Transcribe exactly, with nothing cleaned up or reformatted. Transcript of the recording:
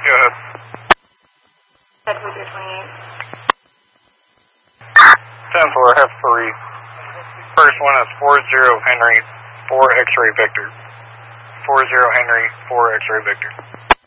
Go ahead. Head with your twenty-eight. ten four, F three. First one is four zero Henry, four X-ray Victor. four zero Henry, four X-ray Victor.